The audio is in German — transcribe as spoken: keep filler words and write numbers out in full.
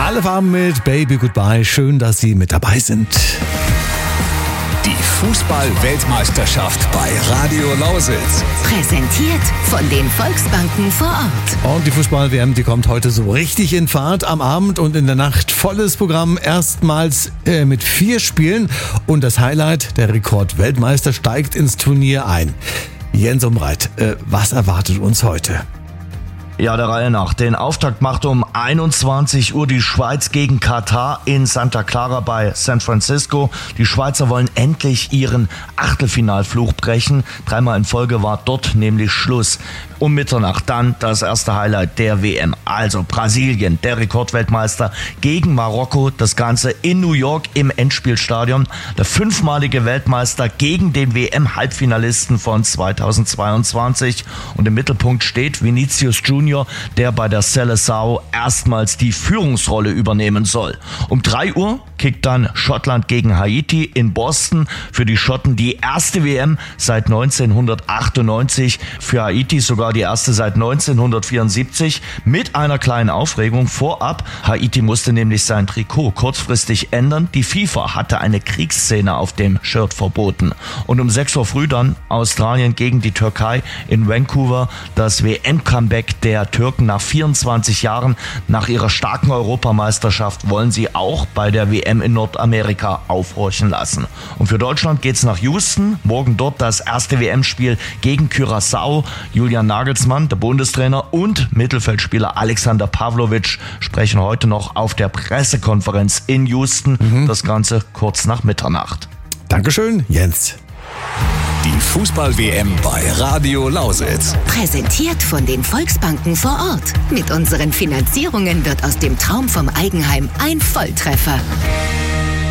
Alle Farben mit Baby Goodbye. Schön, dass Sie mit dabei sind. Die Fußball-Weltmeisterschaft bei Radio Lausitz. Präsentiert von den Volksbanken vor Ort. Und die Fußball-W M, die kommt heute so richtig in Fahrt. Am Abend und in der Nacht volles Programm. Erstmals äh, mit vier Spielen. Und das Highlight, der Rekordweltmeister steigt ins Turnier ein. Jens Umbreit, äh, was erwartet uns heute? Ja, der Reihe nach. Den Auftakt macht um einundzwanzig Uhr die Schweiz gegen Katar in Santa Clara bei San Francisco. Die Schweizer wollen endlich ihren Achtelfinalfluch brechen. Dreimal in Folge war dort nämlich Schluss. Um Mitternacht dann das erste Highlight der W M. Also Brasilien, der Rekordweltmeister gegen Marokko. Das Ganze in New York im Endspielstadion. Der fünfmalige Weltmeister gegen den W M-Halbfinalisten von zweitausendzweiundzwanzig. Und im Mittelpunkt steht Vinicius Junior, der bei der Seleção erstmals die Führungsrolle übernehmen soll. Um drei Uhr kickt dann Schottland gegen Haiti in Boston. Für die Schotten die erste W M seit neunzehnhundertachtundneunzig. Für Haiti sogar die erste seit neunzehnhundertvierundsiebzig. Mit einer kleinen Aufregung vorab. Haiti musste nämlich sein Trikot kurzfristig ändern. Die FIFA hatte eine Kriegsszene auf dem Shirt verboten. Und um sechs Uhr früh dann Australien gegen die Türkei in Vancouver. Das W M-Comeback der Türken nach vierundzwanzig Jahren. Nach ihrer starken Europameisterschaft wollen sie auch bei der W M in Nordamerika aufhorchen lassen. Und für Deutschland geht's nach Houston. Morgen dort das erste W M-Spiel gegen Curaçao. Julian Nagelsmann, der Bundestrainer, und Mittelfeldspieler Alexander Pavlovic sprechen heute noch auf der Pressekonferenz in Houston. Mhm. Das Ganze kurz nach Mitternacht. Dankeschön, Jens. Die Fußball-W M bei Radio Lausitz. Präsentiert von den Volksbanken vor Ort. Mit unseren Finanzierungen wird aus dem Traum vom Eigenheim ein Volltreffer.